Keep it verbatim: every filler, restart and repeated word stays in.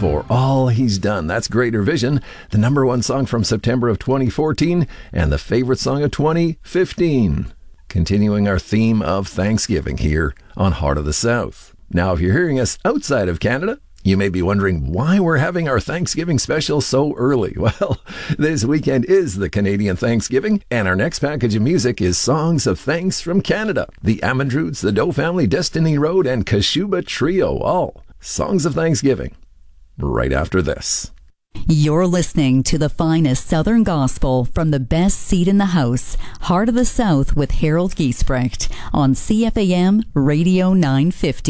for all he's done. That's Greater Vision, the number one song from September of twenty fourteen and the favorite song of twenty fifteen. Continuing our theme of Thanksgiving here on Heart of the South. Now, if you're hearing us outside of Canada, you may be wondering why we're having our Thanksgiving special so early. Well, this weekend is the Canadian Thanksgiving, and our next package of music is Songs of Thanks from Canada. The Amandroods, the Doe Family, Destiny Road, and Kashuba Trio, all Songs of Thanksgiving. Right after this. You're listening to the finest Southern gospel from the best seat in the house, Heart of the South with Harold Giesbrecht on C F A M Radio nine fifty.